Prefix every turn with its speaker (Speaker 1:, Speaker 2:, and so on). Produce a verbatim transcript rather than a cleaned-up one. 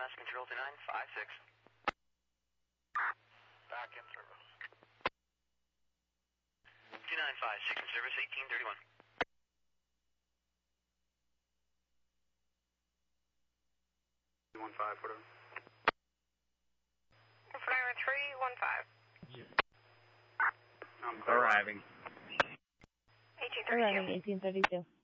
Speaker 1: Alaska Control two nine five six.
Speaker 2: Back in service.
Speaker 1: two nine five six in service, eighteen thirty-one.
Speaker 2: one five, whatever.
Speaker 3: Flyer three one five.
Speaker 2: I'm
Speaker 4: Arriving.
Speaker 3: eighteen thirty-two.
Speaker 5: Arriving eighteen thirty-two.